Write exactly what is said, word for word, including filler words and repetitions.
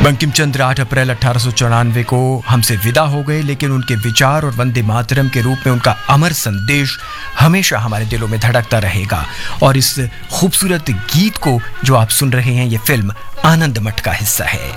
बंकिम चंद्र आठ अप्रैल अठारह सौ चौरानवे को हमसे विदा हो गए, लेकिन उनके विचार और वंदे मातरम के रूप में उनका अमर संदेश हमेशा हमारे दिलों में धड़कता रहेगा। और इस खूबसूरत गीत को जो आप सुन रहे हैं, ये फिल्म आनंद मठ का हिस्सा है।